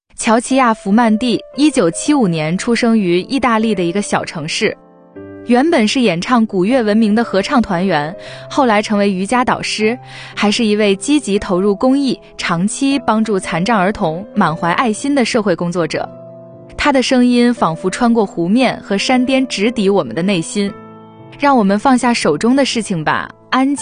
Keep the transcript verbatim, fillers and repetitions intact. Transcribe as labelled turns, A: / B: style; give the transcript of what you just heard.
A: 乔齐亚·弗曼蒂一九七五年出生于意大利的一个小城市，原本是演唱古乐闻名的合唱团员，后来成为瑜伽导师，还是一位积极投入公益、长期帮助残障儿童、满怀爱心的社会工作者。他的声音仿佛穿过湖面和山巅，直抵我们的内心。让我们放下手中的事情吧，安静